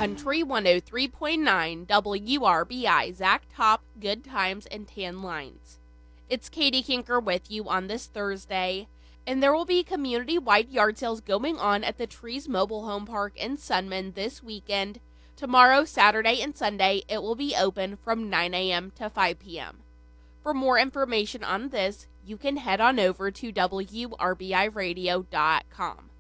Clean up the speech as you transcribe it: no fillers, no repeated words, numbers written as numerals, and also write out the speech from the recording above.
Country 103.9 WRBI Zach Top, Good Times, and Tan Lines. It's Katie Kinker with you on this Thursday, and there will be community-wide yard sales going on at the Trees Mobile Home Park in Sunman this weekend. Tomorrow, Saturday, and Sunday, it will be open from 9 a.m. to 5 p.m. For more information on this, you can head on over to WRBIRadio.com.